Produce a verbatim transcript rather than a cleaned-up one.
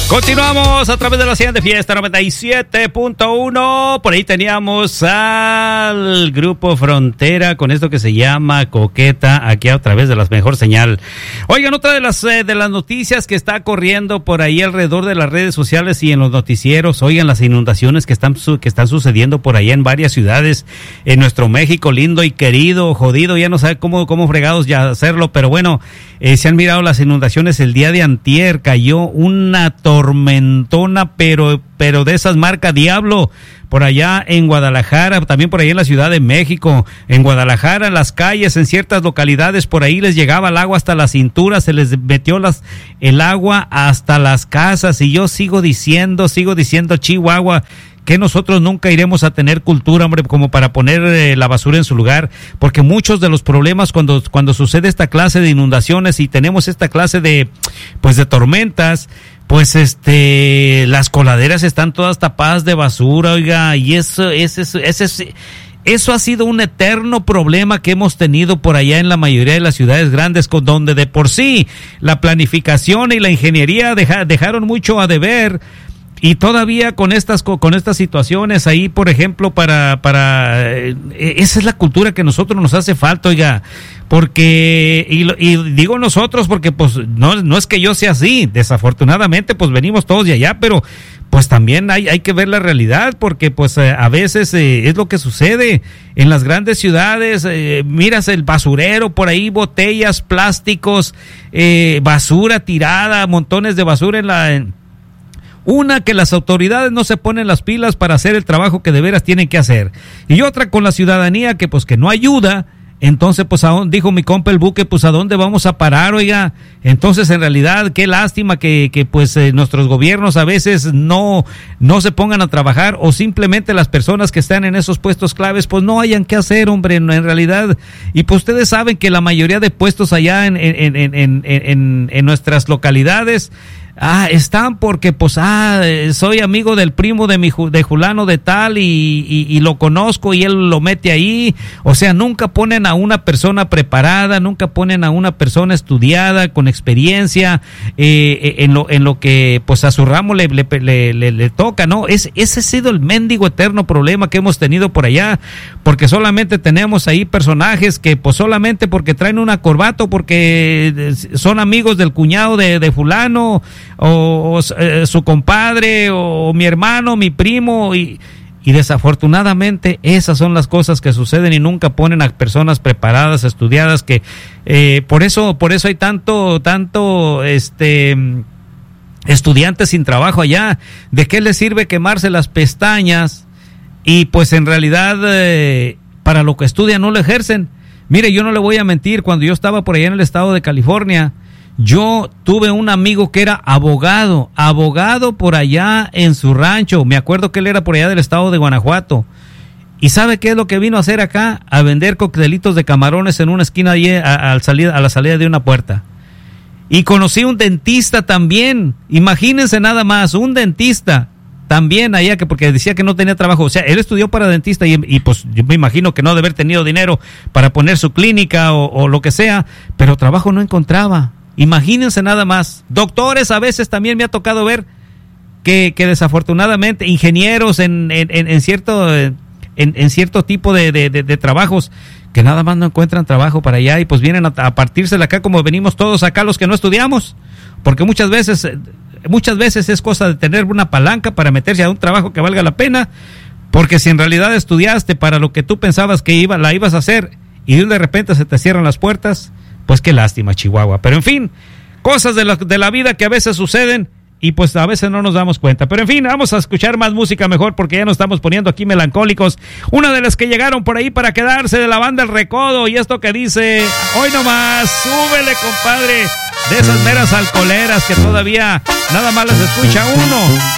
Continuamos a través de la señal de Fiesta noventa y siete punto uno. Por ahí teníamos al Grupo Frontera con esto que se llama Coqueta, aquí a través de la mejor señal. Oigan, otra de las eh, de las noticias que está corriendo por ahí alrededor de las redes sociales y en los noticieros. Oigan, las inundaciones que están que están sucediendo por allá en varias ciudades en nuestro México lindo y querido, jodido, ya no sabe cómo cómo fregados ya hacerlo, pero bueno, eh, se han mirado las inundaciones. El día de antier cayó una tormenta tormentona, pero pero de esas marca Diablo, por allá en Guadalajara, también por ahí en la Ciudad de México. En Guadalajara, en las calles, en ciertas localidades, por ahí les llegaba el agua hasta la cintura, se les metió las el agua hasta las casas, y yo sigo diciendo, sigo diciendo, Chihuahua, que nosotros nunca iremos a tener cultura, hombre, como para poner eh, la basura en su lugar, porque muchos de los problemas cuando cuando sucede esta clase de inundaciones y tenemos esta clase de pues de tormentas, pues este las coladeras están todas tapadas de basura, oiga, y eso ese ese, ese eso ha sido un eterno problema que hemos tenido por allá en la mayoría de las ciudades grandes, con donde de por sí la planificación y la ingeniería deja, dejaron mucho a deber. Y todavía con estas con estas situaciones ahí, por ejemplo, para para eh, esa es la cultura que a nosotros nos hace falta, oiga, porque y, y digo nosotros porque pues no no es que yo sea así, desafortunadamente pues venimos todos de allá, pero pues también hay hay que ver la realidad, porque pues eh, a veces eh, es lo que sucede en las grandes ciudades. Eh, miras el basurero por ahí, botellas, plásticos, eh, basura tirada, montones de basura en la en, Una, que las autoridades no se ponen las pilas para hacer el trabajo que de veras tienen que hacer. Y otra, con la ciudadanía que pues que no ayuda. Entonces, pues, a dónde, dijo mi compa el Buque, pues, ¿a dónde vamos a parar, oiga? Entonces, en realidad, qué lástima que, que pues, eh, nuestros gobiernos a veces no, no se pongan a trabajar, o simplemente las personas que están en esos puestos claves, pues, no hayan qué hacer, hombre, en, en realidad. Y, pues, ustedes saben que la mayoría de puestos allá en, en, en, en, en, en nuestras localidades, ah, están porque, pues, ah, soy amigo del primo de mi de Julano de tal y, y, y lo conozco y él lo mete ahí. O sea, nunca ponen a una persona preparada, nunca ponen a una persona estudiada, con experiencia, eh, en lo en lo que, pues, a su ramo le, le, le, le, le toca, ¿no? Es, ese ha sido el mendigo eterno problema que hemos tenido por allá, porque solamente tenemos ahí personajes que, pues, solamente porque traen una corbata, porque son amigos del cuñado de, de fulano, o, o eh, su compadre, o mi hermano, mi primo, y, y desafortunadamente esas son las cosas que suceden, y nunca ponen a personas preparadas, estudiadas, que eh, por eso por eso hay tanto tanto este estudiantes sin trabajo allá. ¿De qué les sirve quemarse las pestañas? Y pues en realidad eh, para lo que estudian no lo ejercen. Mire, yo no le voy a mentir, cuando yo estaba por allá en el estado de California, yo tuve un amigo que era abogado, abogado por allá en su rancho. Me acuerdo que él era por allá del estado de Guanajuato. ¿Y sabe qué es lo que vino a hacer acá? A vender coctelitos de camarones en una esquina allí a, a, salida, a la salida de una puerta. Y conocí un dentista también. Imagínense nada más, un dentista también allá, que porque decía que no tenía trabajo. O sea, él estudió para dentista y, y pues yo me imagino que no debe haber tenido dinero para poner su clínica o, o lo que sea, pero trabajo no encontraba. Imagínense nada más. Doctores a veces también me ha tocado ver que, que desafortunadamente ingenieros en, en, en cierto en, en cierto tipo de, de, de, de trabajos, que nada más no encuentran trabajo para allá, y pues vienen a, a partírsela acá como venimos todos acá los que no estudiamos, porque muchas veces muchas veces es cosa de tener una palanca para meterse a un trabajo que valga la pena, porque si en realidad estudiaste para lo que tú pensabas que iba, la ibas a hacer, y de repente se te cierran las puertas, pues qué lástima, Chihuahua. Pero en fin, cosas de la, de la vida que a veces suceden y pues a veces no nos damos cuenta. Pero en fin, vamos a escuchar más música mejor, porque ya nos estamos poniendo aquí melancólicos. Una de las que llegaron por ahí para quedarse, de la banda El Recodo, y esto que dice: hoy nomás, súbele, compadre, de esas meras alcoholeras que todavía nada más las escucha uno